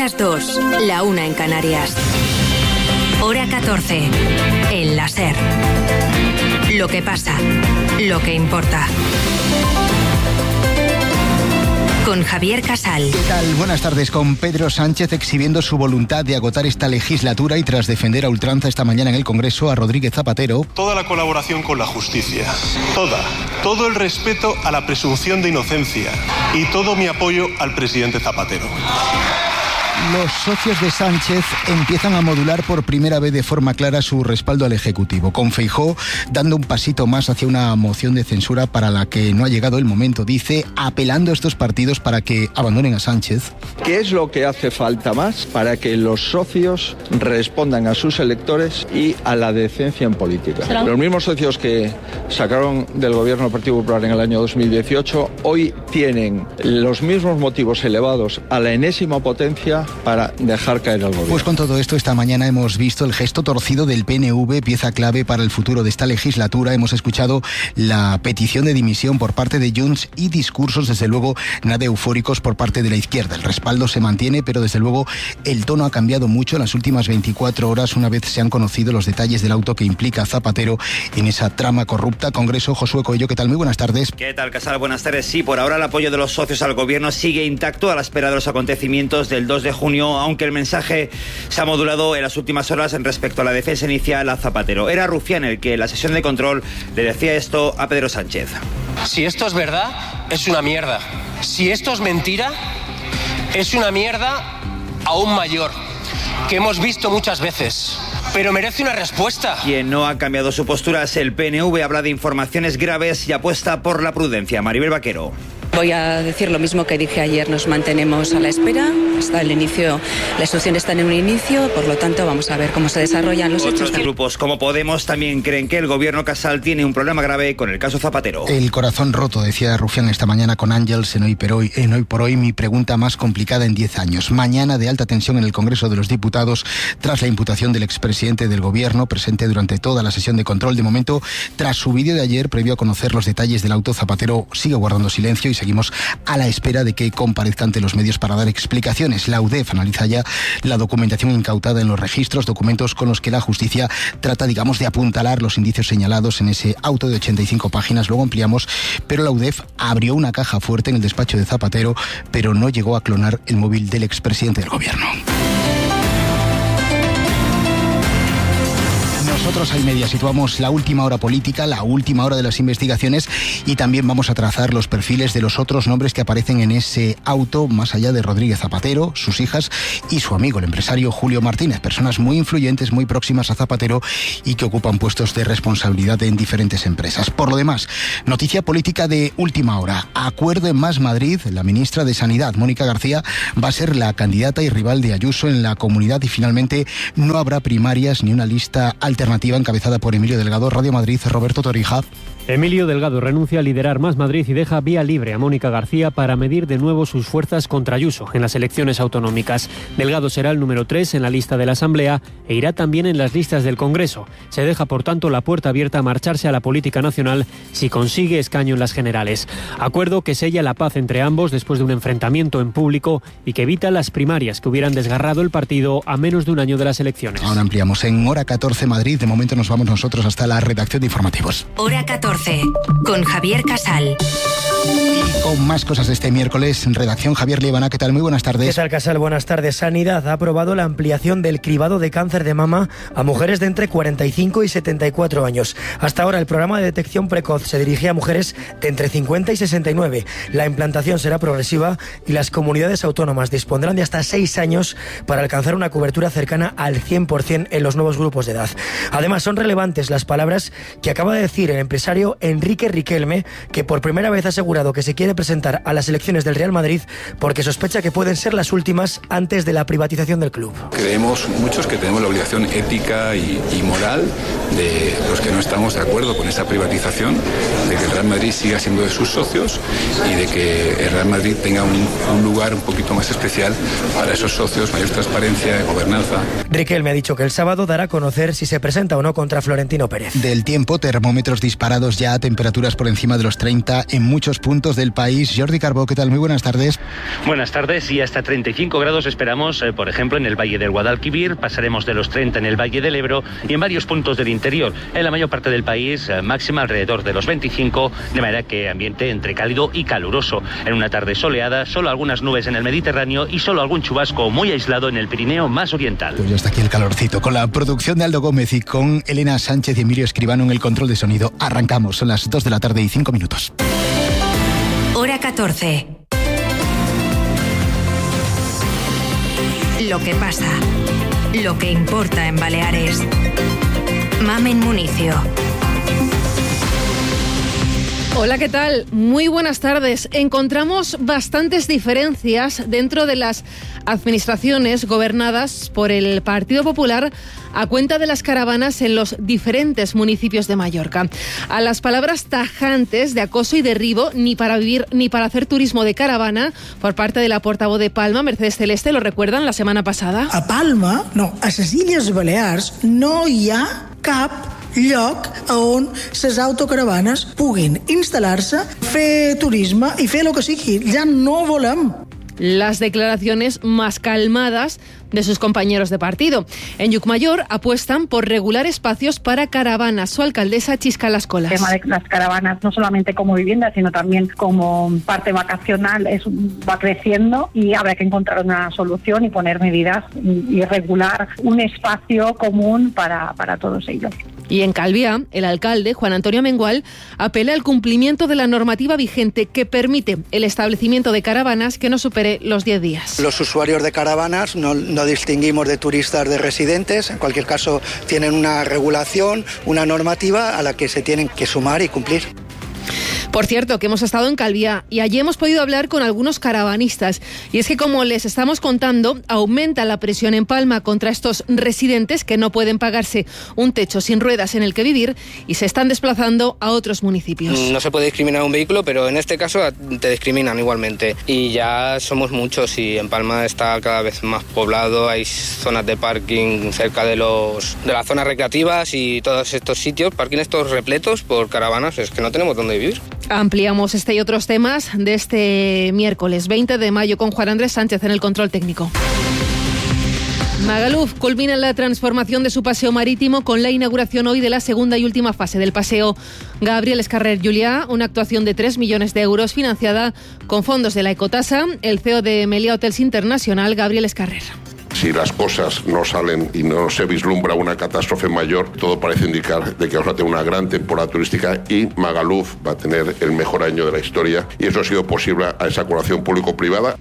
las 2, la 1 en Canarias. Hora 14, en la SER. Lo que pasa, lo que importa. Con Javier Casal. ¿Qué tal? Buenas tardes. Con Pedro Sánchez exhibiendo su voluntad de agotar esta legislatura y tras defender a ultranza esta mañana en el Congreso a Rodríguez Zapatero. Toda la colaboración con la justicia, todo el respeto a la presunción de inocencia y todo mi apoyo al presidente Zapatero. Los socios de Sánchez empiezan a modular por primera vez de forma clara su respaldo al Ejecutivo, con Feijóo dando un pasito más hacia una moción de censura para la que no ha llegado el momento, dice, apelando a estos partidos para que abandonen a Sánchez. ¿Qué es lo que hace falta más para que los socios respondan a sus electores y a la decencia en política? Los mismos socios que sacaron del gobierno del Partido Popular en el año 2018 hoy tienen los mismos motivos elevados a la enésima potencia para dejar caer al gobierno. Pues con todo esto, esta mañana hemos visto el gesto torcido del PNV, pieza clave para el futuro de esta legislatura. Hemos escuchado la petición de dimisión por parte de Junts y discursos, desde luego, nada eufóricos por parte de la izquierda. El respaldo se mantiene, pero desde luego el tono ha cambiado mucho en las últimas 24 horas, una vez se han conocido los detalles del auto que implica a Zapatero en esa trama corrupta. Congreso, Josué Coello, ¿qué tal? Muy buenas tardes. ¿Qué tal, Casal? Buenas tardes. Sí, por ahora el apoyo de los socios al gobierno sigue intacto a la espera de los acontecimientos del 2 de junio, aunque el mensaje se ha modulado en las últimas horas en respecto a la defensa inicial a Zapatero. Era Rufián el que en la sesión de control le decía esto a Pedro Sánchez. Si esto es verdad, es una mierda. Si esto es mentira, es una mierda aún mayor, que hemos visto muchas veces. Pero merece una respuesta. Quien no ha cambiado su postura es el PNV, habla de informaciones graves y apuesta por la prudencia. Maribel Vaquero. Voy a decir lo mismo que dije ayer, nos mantenemos a la espera, hasta el inicio, las instrucciones están en un inicio, por lo tanto vamos a ver cómo se desarrollan los hechos. Otros grupos como Podemos también creen que el gobierno Casal tiene un problema grave con el caso Zapatero. El corazón roto, decía Rufián esta mañana con Ángels en Hoy por Hoy, mi pregunta más complicada en 10 años. Mañana de alta tensión en el Congreso de los Diputados tras la imputación del expresidente del gobierno, presente durante toda la sesión de control. De momento, tras su vídeo de ayer, previo a conocer los detalles del auto, Zapatero sigue guardando silencio y seguimos a la espera de que comparezca ante los medios para dar explicaciones. La UDEF analiza ya la documentación incautada en los registros, documentos con los que la justicia trata, digamos, de apuntalar los indicios señalados en ese auto de 85 páginas. Luego ampliamos, pero la UDEF abrió una caja fuerte en el despacho de Zapatero, pero no llegó a clonar el móvil del expresidente del gobierno. Nosotros al Media situamos la última hora política, la última hora de las investigaciones y también vamos a trazar los perfiles de los otros nombres que aparecen en ese auto, más allá de Rodríguez Zapatero, sus hijas y su amigo, el empresario Julio Martínez, personas muy influyentes, muy próximas a Zapatero y que ocupan puestos de responsabilidad en diferentes empresas. Por lo demás, noticia política de última hora. Acuerdo en Más Madrid, la ministra de Sanidad, Mónica García, va a ser la candidata y rival de Ayuso en la comunidad y finalmente no habrá primarias ni una lista alternativa encabezada por Emilio Delgado. Radio Madrid, Roberto Torija. Emilio Delgado renuncia a liderar Más Madrid y deja vía libre a Mónica García para medir de nuevo sus fuerzas contra Ayuso en las elecciones autonómicas. Delgado será el número 3 en la lista de la Asamblea e irá también en las listas del Congreso. Se deja, por tanto, la puerta abierta a marcharse a la política nacional si consigue escaño en las generales. Acuerdo que sella la paz entre ambos después de un enfrentamiento en público y que evita las primarias que hubieran desgarrado el partido a menos de un año de las elecciones. Ahora ampliamos en Hora 14 Madrid. De momento nos vamos nosotros hasta la redacción de informativos. Hora 14. Con Javier Casal. Y con más cosas de este miércoles, en redacción, Javier Liebana, ¿qué tal? Muy buenas tardes. ¿Qué tal, Casal? Buenas tardes. Sanidad ha aprobado la ampliación del cribado de cáncer de mama a mujeres de entre 45 y 74 años. Hasta ahora el programa de detección precoz se dirigía a mujeres de entre 50 y 69. La implantación será progresiva y las comunidades autónomas dispondrán de hasta 6 años para alcanzar una cobertura cercana al 100% en los nuevos grupos de edad. Además, son relevantes las palabras que acaba de decir el empresario Enrique Riquelme, que por primera vez ha asegurado que se quiere presentar a las elecciones del Real Madrid porque sospecha que pueden ser las últimas antes de la privatización del club. Creemos muchos que tenemos la obligación ética y moral de los que no estamos de acuerdo con esa privatización, de que el Real Madrid siga siendo de sus socios y de que el Real Madrid tenga un lugar un poquito más especial para esos socios, mayor transparencia, gobernanza. Riquelme ha dicho que el sábado dará a conocer si se presenta presenta o no contra Florentino Pérez. Del tiempo, termómetros disparados ya a temperaturas por encima de los 30 en muchos puntos del país. Jordi Carbó, ¿qué tal? Muy buenas tardes. Buenas tardes, y hasta 35 grados esperamos, por ejemplo, en el Valle del Guadalquivir. Pasaremos de los 30 en el Valle del Ebro y en varios puntos del interior. En la mayor parte del país, máxima alrededor de los 25, de manera que ambiente entre cálido y caluroso. En una tarde soleada, solo algunas nubes en el Mediterráneo y solo algún chubasco muy aislado en el Pirineo más oriental. Pues ya está aquí el calorcito. Con la producción de Aldo Gómez y con Elena Sánchez y Emilio Escribano en el control de sonido, arrancamos. Son las 2 de la tarde y 5 minutos. Hora 14. Lo que pasa. Lo que importa en Baleares. Mamen Municio. Hola, ¿qué tal? Muy buenas tardes. Encontramos bastantes diferencias dentro de las administraciones gobernadas por el Partido Popular a cuenta de las caravanas en los diferentes municipios de Mallorca. A las palabras tajantes de acoso y derribo, ni para vivir ni para hacer turismo de caravana, por parte de la portavoz de Palma, Mercedes Celeste, ¿lo recuerdan la semana pasada? A Palma, no, a les Illes Balears no hi ha cap lloc on les autocaravanes puguin instal·lar-se, fer turisme i fer el que sigui. Ja no volem. Las declaraciones más calmadas de sus compañeros de partido. En Llucmajor apuestan por regular espacios para caravanas. Su alcaldesa chisca las colas. El tema de las caravanas, no solamente como vivienda, sino también como parte vacacional, va creciendo y habrá que encontrar una solución y poner medidas y regular un espacio común para todos ellos. Y en Calviá, el alcalde, Juan Antonio Mengual, apela al cumplimiento de la normativa vigente que permite el establecimiento de caravanas que no supere los 10 días. Los usuarios de caravanas no distinguimos de turistas de residentes. En cualquier caso, tienen una regulación, una normativa a la que se tienen que sumar y cumplir. Por cierto, que hemos estado en Calviá y allí hemos podido hablar con algunos caravanistas. Y es que, como les estamos contando, aumenta la presión en Palma contra estos residentes que no pueden pagarse un techo sin ruedas en el que vivir y se están desplazando a otros municipios. No se puede discriminar un vehículo, pero en este caso te discriminan igualmente. Y ya somos muchos y en Palma está cada vez más poblado, hay zonas de parking cerca de las zonas recreativas y todos estos sitios, parking estos repletos por caravanas, es que no tenemos dónde vivir. Ampliamos este y otros temas de este miércoles 20 de mayo con Juan Andrés Sánchez en el control técnico. Magaluf culmina la transformación de su paseo marítimo con la inauguración hoy de la segunda y última fase del paseo Gabriel Escarrer Julià, una actuación de 3 millones de euros financiada con fondos de la Ecotasa. El CEO de Meliá Hotels International, Gabriel Escarrer. Si las cosas no salen y no se vislumbra una catástrofe mayor, todo parece indicar de que vamos a tener una gran temporada turística y Magaluf va a tener el mejor año de la historia, y eso ha sido posible a esa colaboración público-privada.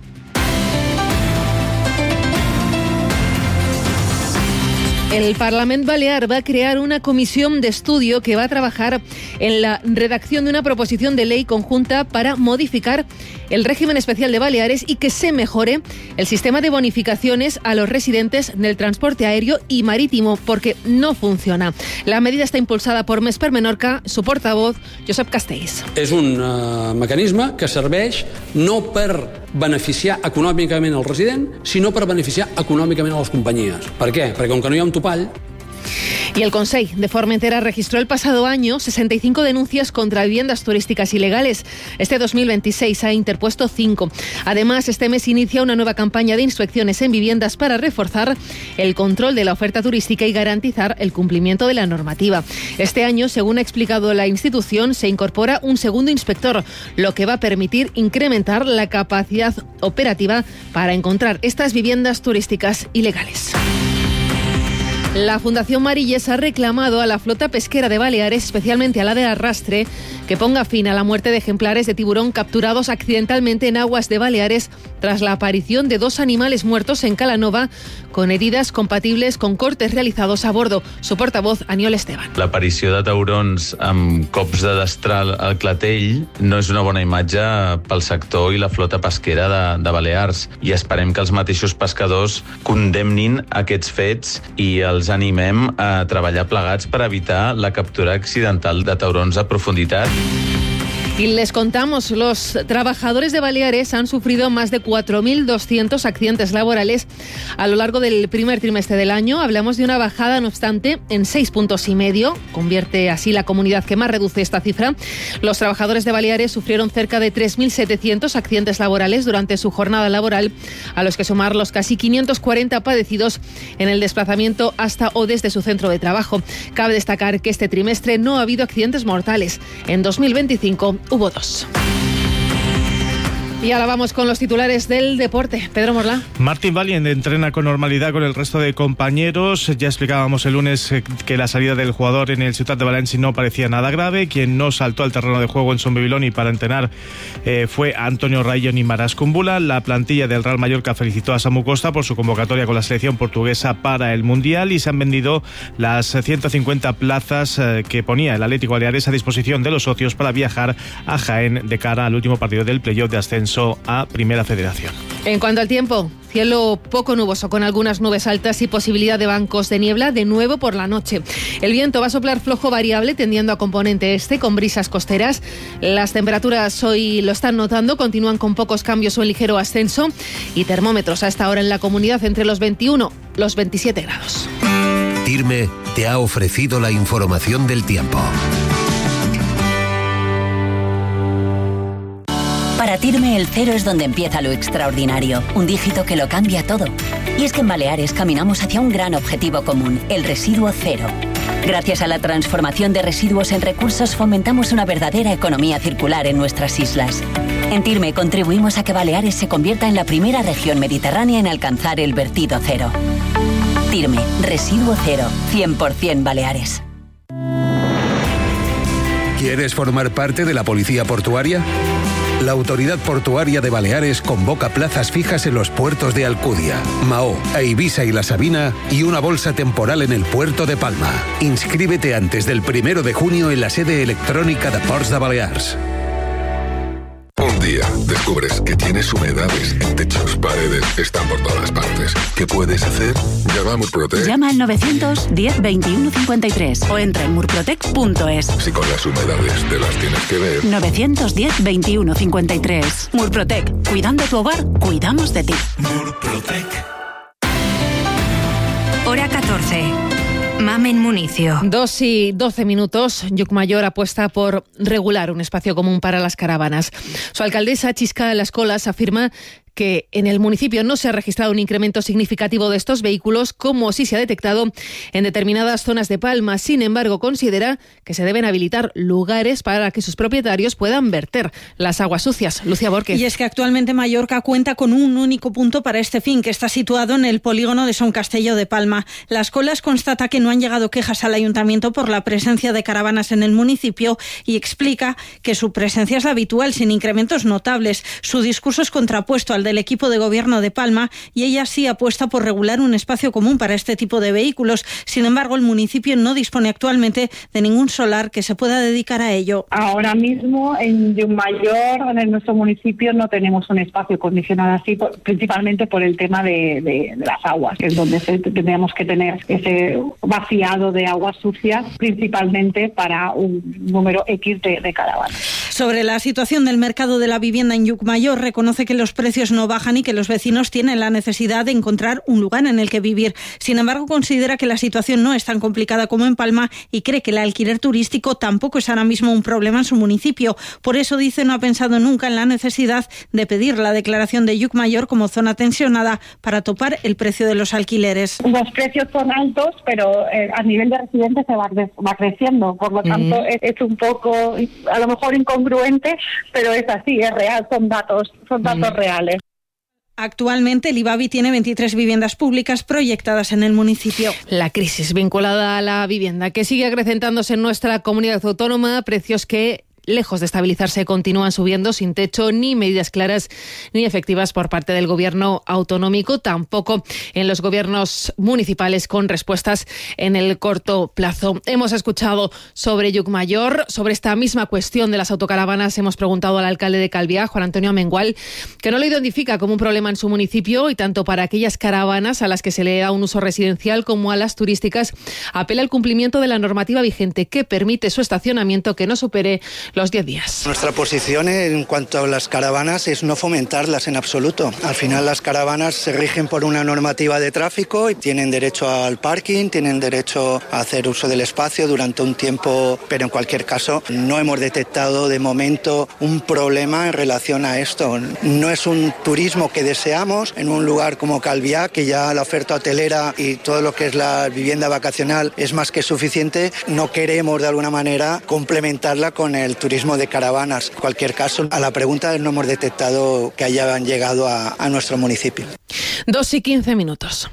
El Parlament Balear va a crear una comisión de estudio que va a trabajar en la redacción de una proposición de ley conjunta para modificar el régimen especial de Baleares y que se mejore el sistema de bonificaciones a los residentes del transporte aéreo y marítimo, porque no funciona. La medida está impulsada por Més per Menorca, su portavoz, Josep Castells. És un mecanisme que serveix no per beneficiar econòmicament el resident, sinó per beneficiar econòmicament a les companyies. Per què? Perquè com que no hi ha un topall. Y el Consell de Formentera registró el pasado año 65 denuncias contra viviendas turísticas ilegales. Este 2026 ha interpuesto 5. Además, este mes inicia una nueva campaña de inspecciones en viviendas para reforzar el control de la oferta turística y garantizar el cumplimiento de la normativa. Este año, según ha explicado la institución, se incorpora un segundo inspector, lo que va a permitir incrementar la capacidad operativa para encontrar estas viviendas turísticas ilegales. La Fundación Marilles ha reclamado a la flota pesquera de Baleares, especialmente a la de arrastre, que ponga fin a la muerte de ejemplares de tiburón capturados accidentalmente en aguas de Baleares tras la aparición de 2 animales muertos en Calanova con heridas compatibles con cortes realizados a bordo. Su portavoz, Aniol Esteban. L'aparició de taurons amb cops de destral al clatell no és una bona imatge pel sector i la flota pesquera de Balears, i esperem que els mateixos pescadors condemnin aquests fets i els animem a treballar plegats per evitar la captura accidental de taurons a profunditat. Y les contamos, los trabajadores de Baleares han sufrido más de 4.200 accidentes laborales a lo largo del primer trimestre del año. Hablamos de una bajada, no obstante, en 6,5 puntos. Convierte así la comunidad que más reduce esta cifra. Los trabajadores de Baleares sufrieron cerca de 3.700 accidentes laborales durante su jornada laboral, a los que sumar los casi 540 padecidos en el desplazamiento hasta o desde su centro de trabajo. Cabe destacar que este trimestre no ha habido accidentes mortales. En 2025 hubo 2. Y ahora vamos con los titulares del deporte. Pedro Morlá. Martín Valiente entrena con normalidad con el resto de compañeros. Ya explicábamos el lunes que la salida del jugador en el Ciutat de València no parecía nada grave. Quien no saltó al terreno de juego en Son Bibiloni para entrenar fue Antonio Rayón y Marás Kumbula. La plantilla del Real Mallorca felicitó a Samu Costa por su convocatoria con la selección portuguesa para el Mundial y se han vendido las 150 plazas que ponía el Atlético Baleares a disposición de los socios para viajar a Jaén de cara al último partido del playoff de ascenso a Primera Federación. En cuanto al tiempo, cielo poco nuboso con algunas nubes altas y posibilidad de bancos de niebla de nuevo por la noche. El viento va a soplar flojo variable tendiendo a componente este con brisas costeras. Las temperaturas hoy lo están notando, continúan con pocos cambios o en ligero ascenso y termómetros a esta hora en la comunidad entre los 21 y los 27 grados. TIRME te ha ofrecido la información del tiempo. Para TIRME el 0 es donde empieza lo extraordinario, un dígito que lo cambia todo. Y es que en Baleares caminamos hacia un gran objetivo común, el residuo cero. Gracias a la transformación de residuos en recursos fomentamos una verdadera economía circular en nuestras islas. En TIRME contribuimos a que Baleares se convierta en la primera región mediterránea en alcanzar el vertido cero. TIRME, residuo cero, 100% Baleares. ¿Quieres formar parte de la policía portuaria? La Autoridad Portuaria de Baleares convoca plazas fijas en los puertos de Alcudia, Mahó, Eivissa y La Sabina y una bolsa temporal en el puerto de Palma. Inscríbete antes del 1 de junio en la sede electrónica de Ports de Balears. Un día descubres que tienes humedades en techos, paredes, están por todas partes. ¿Qué puedes hacer? Llama a Murprotec. Llama al 910 21 53 o entra en murprotec.es. Si con las humedades te las tienes que ver. 910 21 53. Murprotec. Cuidando tu hogar, cuidamos de ti. Murprotec. Hora 14. Mamen Municio. 2:12. Llucmayor apuesta por regular un espacio común para las caravanas. Su alcaldesa, Chisca Las Colas, afirma que en el municipio no se ha registrado un incremento significativo de estos vehículos, como sí se ha detectado en determinadas zonas de Palma. Sin embargo, considera que se deben habilitar lugares para que sus propietarios puedan verter las aguas sucias. Lucía Borque. Y es que actualmente Mallorca cuenta con un único punto para este fin, que está situado en el polígono de Son Castelló de Palma. Las Colas constata que no han llegado quejas al ayuntamiento por la presencia de caravanas en el municipio y explica que su presencia es la habitual, sin incrementos notables. Su discurso es contrapuesto al del equipo de gobierno de Palma y ella sí apuesta por regular un espacio común para este tipo de vehículos. Sin embargo, el municipio no dispone actualmente de ningún solar que se pueda dedicar a ello. Ahora mismo en Llucmayor, en nuestro municipio, no tenemos un espacio acondicionado así, principalmente por el tema de las aguas, que es donde tendríamos que tener ese vaciado de aguas sucias, principalmente para un número X de caravanas. Sobre la situación del mercado de la vivienda en Llucmayor, reconoce que los precios no bajan y que los vecinos tienen la necesidad de encontrar un lugar en el que vivir. Sin embargo, considera que la situación no es tan complicada como en Palma y cree que el alquiler turístico tampoco es ahora mismo un problema en su municipio. Por eso, dice, no ha pensado nunca en la necesidad de pedir la declaración de Llucmayor como zona tensionada para topar el precio de los alquileres. Los precios son altos, pero a nivel de residentes se va creciendo. Por lo tanto, es un poco, a lo mejor incongruente, pero es así, es real, son datos reales. Actualmente el IBABI tiene 23 viviendas públicas proyectadas en el municipio. La crisis vinculada a la vivienda que sigue acrecentándose en nuestra comunidad autónoma, precios que lejos de estabilizarse, continúan subiendo sin techo ni medidas claras ni efectivas por parte del gobierno autonómico, tampoco en los gobiernos municipales con respuestas en el corto plazo. Hemos escuchado sobre Llucmayor, sobre esta misma cuestión de las autocaravanas. Hemos preguntado al alcalde de Calviá, Juan Antonio Amengual, que no lo identifica como un problema en su municipio y tanto para aquellas caravanas a las que se le da un uso residencial como a las turísticas, apela al cumplimiento de la normativa vigente que permite su estacionamiento que no supere los 10 días. Nuestra posición en cuanto a las caravanas es no fomentarlas en absoluto. Al final las caravanas se rigen por una normativa de tráfico y tienen derecho al parking, tienen derecho a hacer uso del espacio durante un tiempo, pero en cualquier caso no hemos detectado de momento un problema en relación a esto. No es un turismo que deseamos en un lugar como Calviá, que ya la oferta hotelera y todo lo que es la vivienda vacacional es más que suficiente. No queremos de alguna manera complementarla con el turismo de caravanas. En cualquier caso, a la pregunta no hemos detectado que hayan llegado a nuestro municipio. 2:15.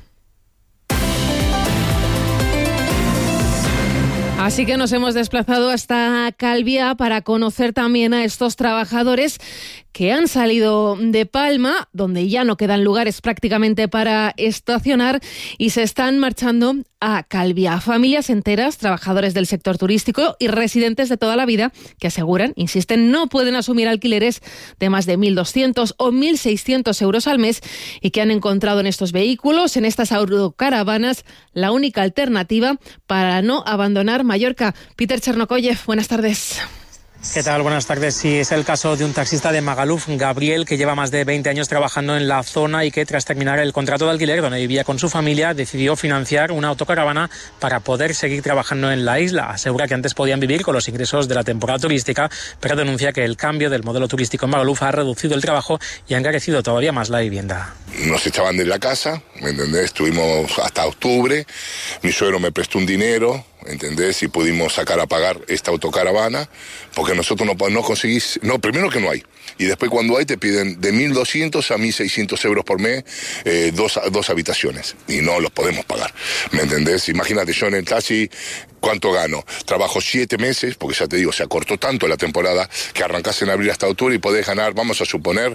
Así que nos hemos desplazado hasta Calviá para conocer también a estos trabajadores que han salido de Palma, donde ya no quedan lugares prácticamente para estacionar, y se están marchando a Calviá. Familias enteras, trabajadores del sector turístico y residentes de toda la vida que aseguran, insisten, no pueden asumir alquileres de más de 1.200 o 1.600 euros al mes y que han encontrado en estos vehículos, en estas autocaravanas, la única alternativa para no abandonar Mallorca. Peter Chernokoyev, buenas tardes. ¿Qué tal? Buenas tardes. Sí, es el caso de un taxista de Magaluf, Gabriel, que lleva más de 20 años trabajando en la zona y que tras terminar el contrato de alquiler donde vivía con su familia decidió financiar una autocaravana para poder seguir trabajando en la isla. Asegura que antes podían vivir con los ingresos de la temporada turística, pero denuncia que el cambio del modelo turístico en Magaluf ha reducido el trabajo y ha encarecido todavía más la vivienda. Nos echaban de la casa, ¿me entendés? Estuvimos hasta octubre, mi suegro me prestó un dinero, ¿entendés? Y pudimos sacar a pagar esta autocaravana, porque nosotros no conseguís, no, primero que no hay, y después cuando hay te piden de 1.200 a 1.600 euros por mes, dos habitaciones, y no los podemos pagar, ¿me entendés? Imagínate, yo en el taxi, ¿cuánto gano? Trabajo 7 meses, porque ya te digo, se acortó tanto la temporada, que arrancás en abril hasta octubre y podés ganar, vamos a suponer,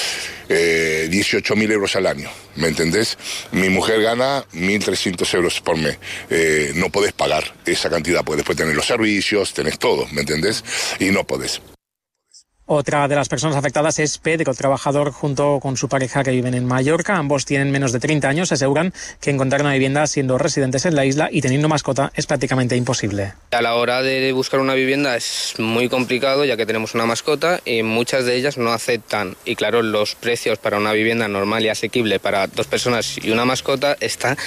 18.000 euros al año, ¿me entendés? Mi mujer gana 1.300 euros por mes, no podés pagar esa cantidad, porque después tenés los servicios, tenés todo, ¿me entendés? Y no podés. Otra de las personas afectadas es Pedro, trabajador junto con su pareja que viven en Mallorca. Ambos tienen menos de 30 años. Aseguran que encontrar una vivienda siendo residentes en la isla y teniendo mascota es prácticamente imposible. A la hora de buscar una vivienda es muy complicado, ya que tenemos una mascota y muchas de ellas no aceptan. Y claro, los precios para una vivienda normal y asequible para 2 personas y una mascota está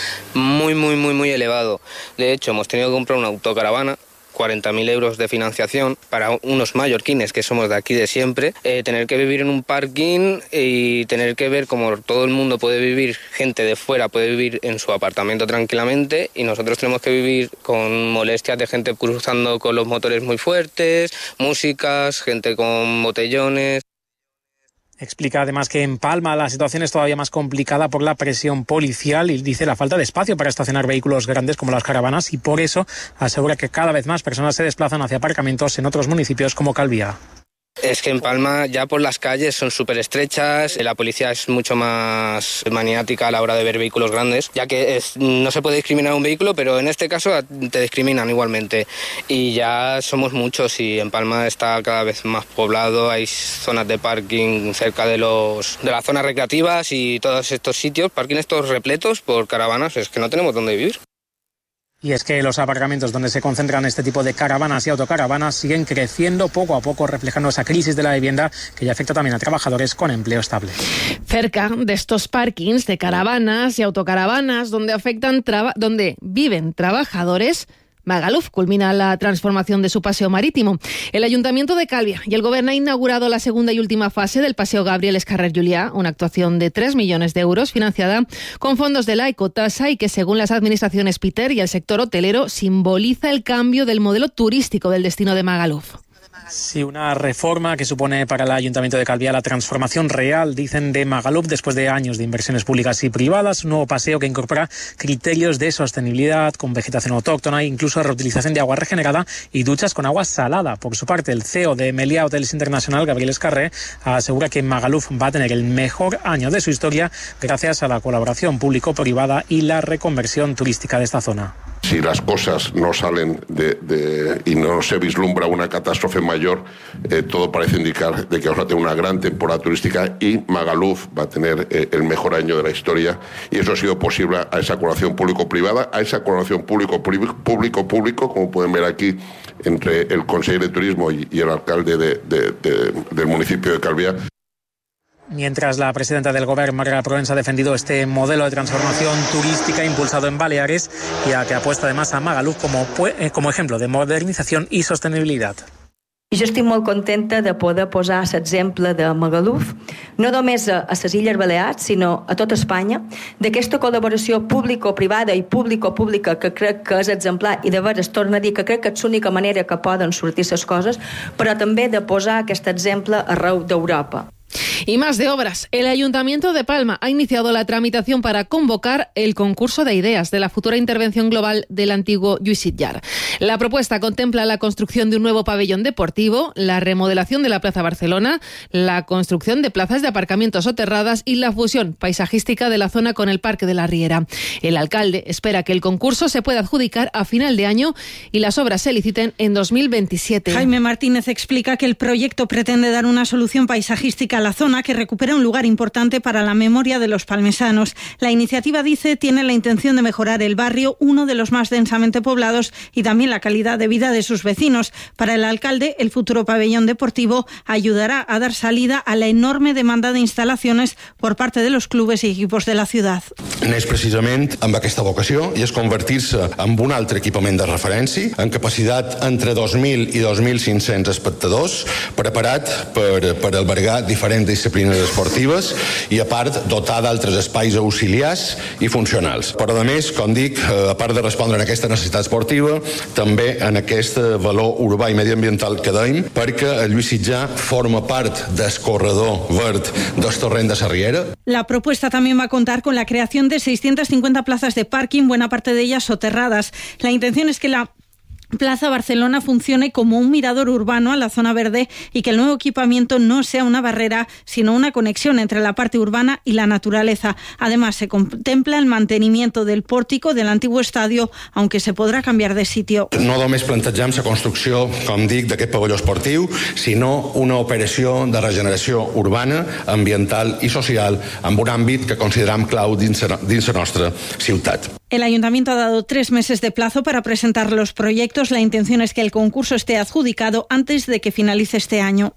muy elevado. De hecho, hemos tenido que comprar una autocaravana, 40.000 euros de financiación para unos mallorquines que somos de aquí de siempre, tener que vivir en un parking y tener que ver cómo todo el mundo puede vivir, gente de fuera puede vivir en su apartamento tranquilamente y nosotros tenemos que vivir con molestias de gente cruzando con los motores muy fuertes, músicas, gente con botellones. Explica además que en Palma la situación es todavía más complicada por la presión policial y dice la falta de espacio para estacionar vehículos grandes como las caravanas y por eso asegura que cada vez más personas se desplazan hacia aparcamientos en otros municipios como Calviá. Es que en Palma ya por las calles son súper estrechas, la policía es mucho más maniática a la hora de ver vehículos grandes, ya que no se puede discriminar un vehículo, pero en este caso te discriminan igualmente. Y ya somos muchos y en Palma está cada vez más poblado, hay zonas de parking cerca de las zonas recreativas y todos estos sitios, parkings estos repletos por caravanas, es que no tenemos dónde vivir. Y es que los aparcamientos donde se concentran este tipo de caravanas y autocaravanas siguen creciendo poco a poco, reflejando esa crisis de la vivienda que ya afecta también a trabajadores con empleo estable. Cerca de estos parkings de caravanas y autocaravanas donde viven trabajadores, Magaluf culmina la transformación de su paseo marítimo. El Ayuntamiento de Calviá y el Gobierno han inaugurado la segunda y última fase del paseo Gabriel Escarrer Juliá, una actuación de 3 millones de euros financiada con fondos de la ecotasa y que, según las administraciones Peter y el sector hotelero, simboliza el cambio del modelo turístico del destino de Magaluf. Sí, una reforma que supone para el Ayuntamiento de Calviá la transformación real, dicen, de Magaluf después de años de inversiones públicas y privadas. Un nuevo paseo que incorpora criterios de sostenibilidad con vegetación autóctona e incluso reutilización de agua regenerada y duchas con agua salada. Por su parte, el CEO de Meliá Hotels International, Gabriel Escarrer, asegura que Magaluf va a tener el mejor año de su historia gracias a la colaboración público-privada y la reconversión turística de esta zona. Si las cosas no salen y no se vislumbra una catástrofe mayor, todo parece indicar de que vamos a tener una gran temporada turística y Magaluf va a tener el mejor año de la historia, y eso ha sido posible a esa colaboración público-privada, a esa colaboración público-público, como pueden ver aquí, entre el Conseller de Turismo y el alcalde del municipio de Calviá. Mientras la presidenta del Gobierno, Marga Proens, ha defendido este modelo de transformación turística impulsado en Baleares y a que apuesta además a Magaluf como ejemplo de modernización y sostenibilidad. I jo estic molt contenta de poder posar l'exemple de Magaluf, no només a les Illes Balears, sinó a tota Espanya, d'aquesta col·laboració público-privada i público-pública que crec que és exemplar, i de veres torno a dir que crec que és l'única manera que poden sortir les coses, però també de posar aquest exemple arreu d'Europa. Y más de obras. El Ayuntamiento de Palma ha iniciado la tramitación para convocar el concurso de ideas de la futura intervención global del antiguo Lluís Sitjar. La propuesta contempla la construcción de un nuevo pabellón deportivo, la remodelación de la Plaza Barcelona, la construcción de plazas de aparcamiento soterradas y la fusión paisajística de la zona con el Parque de la Riera. El alcalde espera que el concurso se pueda adjudicar a final de año y las obras se liciten en 2027. Jaime Martínez explica que el proyecto pretende dar una solución paisajística a la zona que recupera un lugar importante para la memoria de los palmesanos. La iniciativa, dice, tiene la intención de mejorar el barrio, uno de los más densamente poblados, y también la calidad de vida de sus vecinos. Para el alcalde, el futuro pabellón deportivo ayudará a dar salida a la enorme demanda de instalaciones por parte de los clubes y equipos de la ciudad. Neix precisament amb aquesta vocació i és convertir-se en un altre equipament de referència en capacitat entre 2.000 i 2.500 espectadors, preparat per albergar diferents disciplines esportives i, a part, dotar d'altres espais auxiliars i funcionals. Però, a més, com dic, a part de respondre a aquesta necessitat esportiva, també en aquest valor urbà i mediambiental que dèiem, perquè el Lluís Sitjar forma part del corredor verd del torrent de la Riera. La propuesta también va a contar con la creación de 650 plazas de parking, buena parte de ellas soterradas. La intención es que la Plaza Barcelona funcione como un mirador urbano a la zona verde y que el nuevo equipamiento no sea una barrera, sino una conexión entre la parte urbana y la naturaleza. Además, se contempla el mantenimiento del pórtico del antiguo estadio, aunque se podrà canviar de sitio. No només plantegem la construcció, com dic, d'aquest pavelló esportiu, sinó una operació de regeneració urbana, ambiental i social amb un àmbit que considerem clau dins la nostra ciutat. El Ayuntamiento ha dado 3 meses de plazo para presentar los proyectos. La intención es que el concurso esté adjudicado antes de que finalice este año.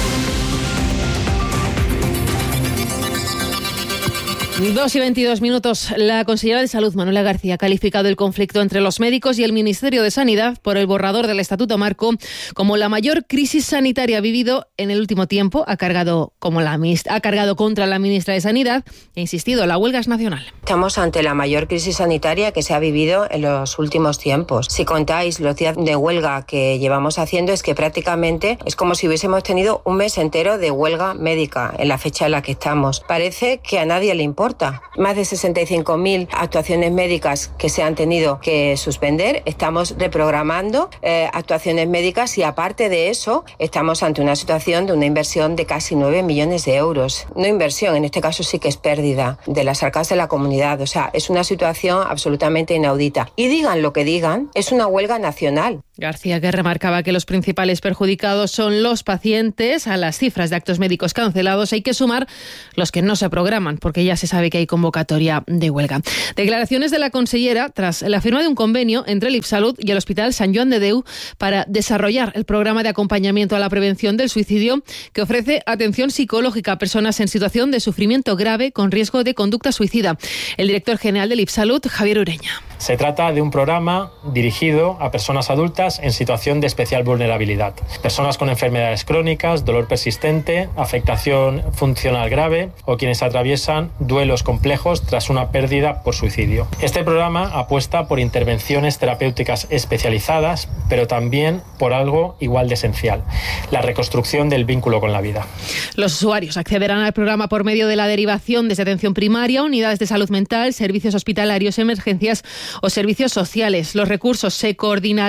2:22. La consellera de Salud, Manuela García, ha calificado el conflicto entre los médicos y el Ministerio de Sanidad por el borrador del Estatuto Marco como la mayor crisis sanitaria vivido en el último tiempo. Ha cargado contra la ministra de Sanidad e ha insistido, la huelga es nacional. Estamos ante la mayor crisis sanitaria que se ha vivido en los últimos tiempos. Si contáis los días de huelga que llevamos haciendo, es que prácticamente es como si hubiésemos tenido un mes entero de huelga médica en la fecha en la que estamos. Parece que a nadie le importa. Más de 65.000 actuaciones médicas que se han tenido que suspender. Estamos reprogramando actuaciones médicas y, aparte de eso, estamos ante una situación de una inversión de casi 9 millones de euros. No inversión, en este caso sí que es pérdida de las arcas de la comunidad. O sea, es una situación absolutamente inaudita. Y digan lo que digan, es una huelga nacional. García, que remarcaba que los principales perjudicados son los pacientes. A las cifras de actos médicos cancelados hay que sumar los que no se programan, porque ya se sabe que hay convocatoria de huelga. Declaraciones de la consellera tras la firma de un convenio entre el IPSalud y el Hospital Sant Joan de Déu para desarrollar el programa de acompañamiento a la prevención del suicidio, que ofrece atención psicológica a personas en situación de sufrimiento grave con riesgo de conducta suicida. El director general del IPSalud, Javier Ureña. Se trata de un programa dirigido a personas adultas en situación de especial vulnerabilidad. Personas con enfermedades crónicas, dolor persistente, afectación funcional grave o quienes atraviesan duelos complejos tras una pérdida por suicidio. Este programa apuesta por intervenciones terapéuticas especializadas, pero también por algo igual de esencial, la reconstrucción del vínculo con la vida. Los usuarios accederán al programa por medio de la derivación desde atención primaria, unidades de salud mental, servicios hospitalarios, emergencias o servicios sociales. Los recursos se coordinarán para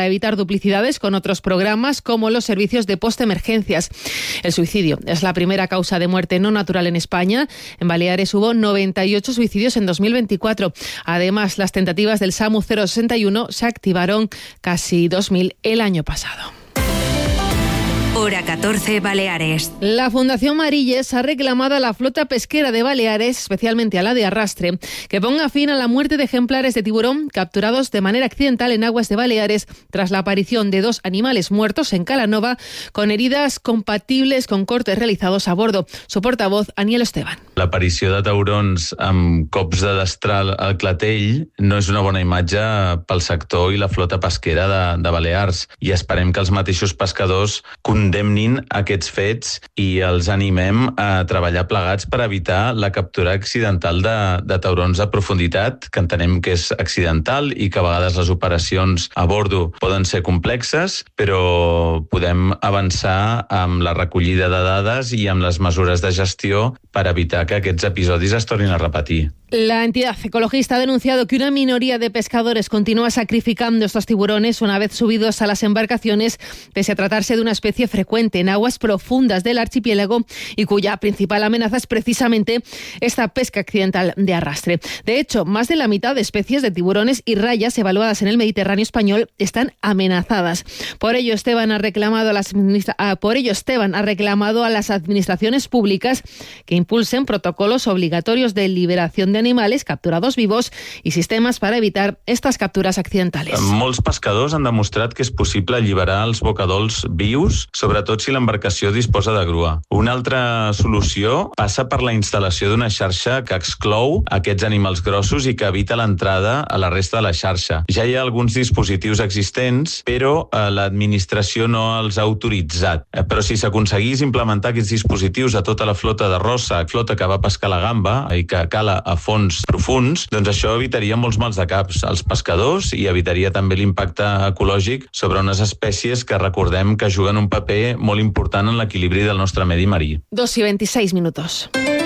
para evitar duplicidades con otros programas como los servicios de postemergencias. El suicidio es la primera causa de muerte no natural en España. En Baleares hubo 98 suicidios en 2024. Además, las tentativas del SAMU 061 se activaron casi 2.000 el año pasado. Hora 14, Baleares. La Fundación Marilles ha reclamado a la flota pesquera de Baleares, especialmente a la de arrastre, que ponga fin a la muerte de ejemplares de tiburón capturados de manera accidental en aguas de Baleares tras la aparición de 2 animales muertos en Calanova con heridas compatibles con cortes realizados a bordo. Su portavoz, Aniel Esteban. L'aparició de taurons amb cops de destral al clatell no és una bona imatge pel sector i la flota pesquera de Balears, i esperem que els mateixos pescadors condemnin aquests fets i els animem a treballar plegats per evitar la captura accidental de taurons a profunditat, que entenem que és accidental i que a vegades les operacions a bordo poden ser complexes, però podem avançar amb la recollida de dades i amb les mesures de gestió per evitar que aquests episodis es tornin a repetir. La entidad ecologista ha denunciado que una minoría de pescadores continúa sacrificando estos tiburones una vez subidos a las embarcaciones, pese a tratarse de una especie frecuente en aguas profundas del archipiélago y cuya principal amenaza es precisamente esta pesca accidental de arrastre. De hecho, más de la mitad de especies de tiburones y rayas evaluadas en el Mediterráneo español están amenazadas. Por ello, Esteban ha reclamado a las administraciones públicas que impulsen protocolos obligatorios de liberación de animales capturados vivos i sistemes per evitar estas captures accidentales. Molts pescadors han demostrat que és possible alliberar els bocadols vius, sobretot si l'embarcació disposa de grua. Una altra solució passa per la instal·lació d'una xarxa que exclou aquests animals grossos i que evita l'entrada a la resta de la xarxa. Ja hi ha alguns dispositius existents, però l'administració no els ha autoritzat. Però si s'aconseguís implementar aquests dispositius a tota la flota de rossa, flota que va pescar la gamba i que cala a fons profuns, doncs això evitaria molts mals de caps als pescadors i evitaria també l'impacte ecològic sobre unes espècies que recordem que juguen un paper molt important en l'equilibri del nostre medi marí. 2:26.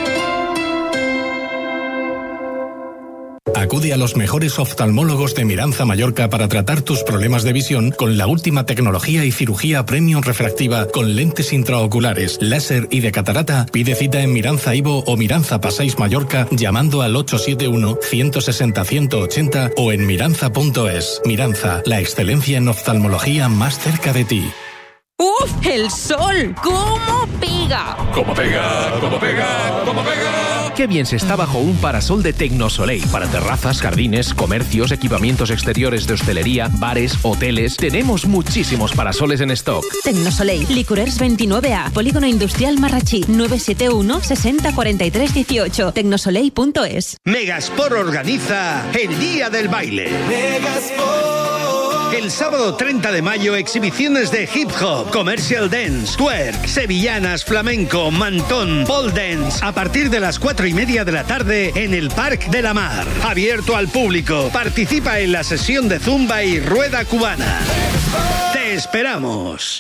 Acude a los mejores oftalmólogos de Miranza, Mallorca, para tratar tus problemas de visión con la última tecnología y cirugía premium refractiva con lentes intraoculares, láser y de catarata. Pide cita en Miranza Ivo o Miranza Passeig Mallorca llamando al 871-160-180 o en miranza.es. Miranza, la excelencia en oftalmología más cerca de ti. ¡Uf! ¡El sol! ¿Cómo pega? ¡Cómo pega! ¡Cómo pega! ¡Cómo pega! Qué bien se está bajo un parasol de Tecnosoleil. Para terrazas, jardines, comercios, equipamientos exteriores de hostelería, bares, hoteles. Tenemos muchísimos parasoles en stock. Tecnosoleil, Licorers 29A, Polígono Industrial Marrachí, 971 60 43 18. Tecnosoleil.es. Megasport organiza el Día del Baile. Megasport. El sábado 30 de mayo, exhibiciones de hip hop, commercial dance, twerk, sevillanas, flamenco, mantón, pole dance, a partir de las 4:30 de la tarde en el Parc de la Mar. Abierto al público. Participa en la sesión de zumba y rueda cubana. Te esperamos.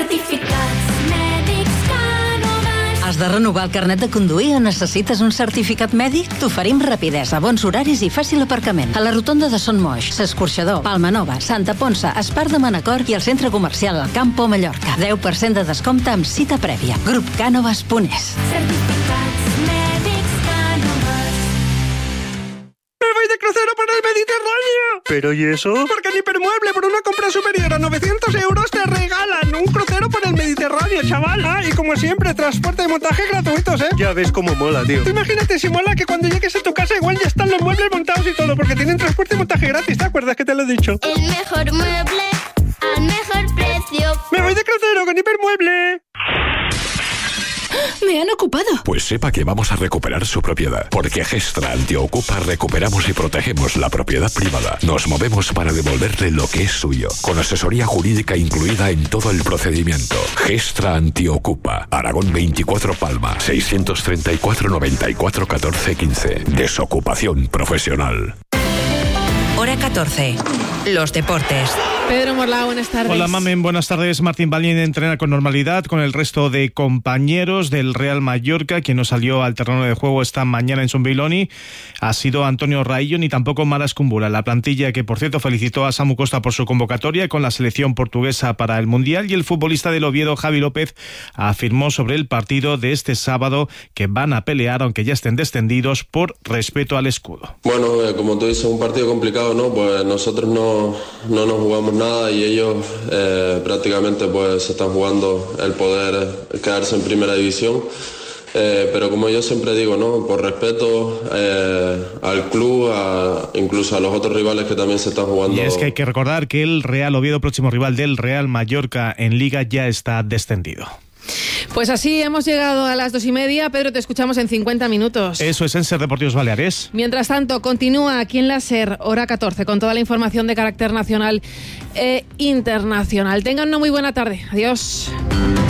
Has de renovar el carnet de conduir o necessites un certificat mèdic? T'oferim rapidesa, bons horaris i fàcil aparcament. A la rotonda de Son Moix, S'Escorxador, Palma Nova, Santa Ponça, Espart de Manacor i el centre comercial El Campo Mallorca. 10% de descompte amb cita prèvia. Grup Cánovas.es. ¡Me voy de crucero por el Mediterráneo! ¿Pero y eso? Porque en Hipermueble, por una compra superior a 900 euros, te regalan un crucero por el Mediterráneo, chaval. Ah, y como siempre, transporte y montaje gratuitos, ¿eh? Ya ves cómo mola, tío. Tú imagínate si mola que cuando llegues a tu casa igual ya están los muebles montados y todo, porque tienen transporte y montaje gratis, ¿te acuerdas que te lo he dicho? El mejor mueble al mejor precio. ¡Me voy de crucero con Hipermueble! ¡Me han ocupado! Pues sepa que vamos a recuperar su propiedad. Porque Gestra Antiocupa recuperamos y protegemos la propiedad privada. Nos movemos para devolverle lo que es suyo. Con asesoría jurídica incluida en todo el procedimiento. Gestra Antiocupa. Aragón 24 Palma. 634 94 14 15. Desocupación profesional. Hora 14. Los deportes. Pedro Morla, buenas tardes. Hola, Mamen, buenas tardes. Martín Vallín entrena con normalidad con el resto de compañeros del Real Mallorca. Quien no salió al terreno de juego esta mañana en Zumbiloni ha sido Antonio Raillo, ni tampoco Maras Kumbula. La plantilla que, por cierto, felicitó a Samu Costa por su convocatoria con la selección portuguesa para el Mundial, y el futbolista del Oviedo, Javi López, afirmó sobre el partido de este sábado que van a pelear, aunque ya estén descendidos, por respeto al escudo. Bueno, como tú dices, un partido complicado, ¿no? Pues nosotros no nos jugamos nada y ellos prácticamente pues se están jugando el poder quedarse en primera división, pero como yo siempre digo, ¿no? Por respeto al club, incluso a los otros rivales que también se están jugando. Y es que hay que recordar que el Real Oviedo, próximo rival del Real Mallorca en Liga, ya está descendido. Pues así hemos llegado a las 2:30. Pedro, te escuchamos en 50 minutos. Eso es en SER Deportivos Baleares. Mientras tanto, continúa aquí en la SER, hora 14, con toda la información de carácter nacional e internacional. Tengan una muy buena tarde. Adiós.